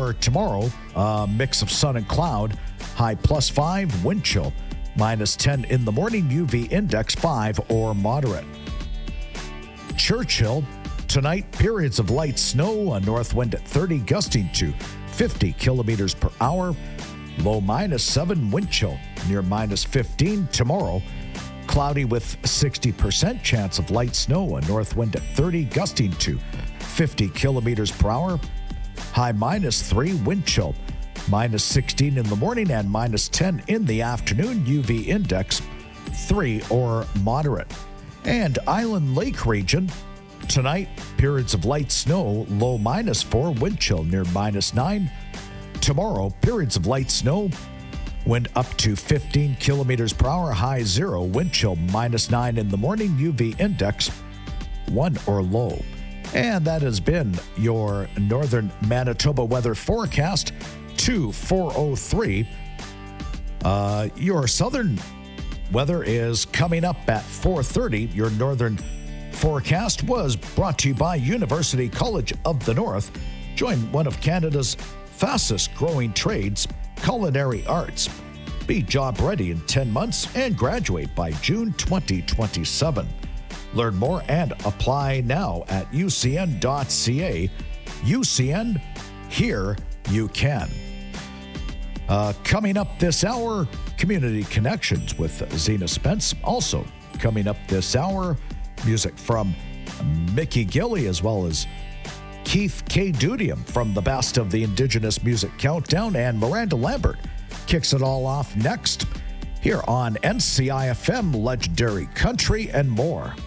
For tomorrow, a mix of sun and cloud, high +5, wind chill, -10 in the morning, UV index 5 or moderate. Churchill, tonight, periods of light snow, a north wind at 30, gusting to 50 kilometers per hour, low -7, wind chill near -15. Tomorrow, cloudy with 60% chance of light snow, a north wind at 30, gusting to 50 kilometers per hour, high -3, wind chill, -16 in the morning and -10 in the afternoon, UV index 3 or moderate. And Island Lake region, tonight, periods of light snow, low -4, wind chill near -9. Tomorrow, periods of light snow, wind up to 15 kilometers per hour, high 0, wind chill -9 in the morning, UV index 1 or low. And that has been your northern Manitoba weather forecast to 4:03. Your southern weather is coming up at 4:30. Your northern forecast was brought to you by University College of the North. Join one of Canada's fastest growing trades, culinary arts. Be job ready in 10 months and graduate by June 2027. Learn more and apply now at ucn.ca. UCN, here you can. Coming up this hour, Community Connections with Zena Spence. Also coming up this hour, music from Mickey Gilley as well as Keith K. Dudium from the Best of the Indigenous Music Countdown, and Miranda Lambert kicks it all off next here on NCIFM Legendary Country and more.